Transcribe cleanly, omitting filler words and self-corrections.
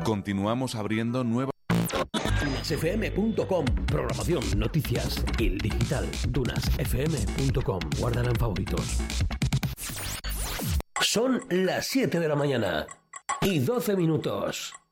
Continuamos abriendo nuevas... DunasFM.com. Programación, noticias, el digital. DunasFM.com. Guárdala en favoritos. Son las 7 de la mañana y 12 minutos.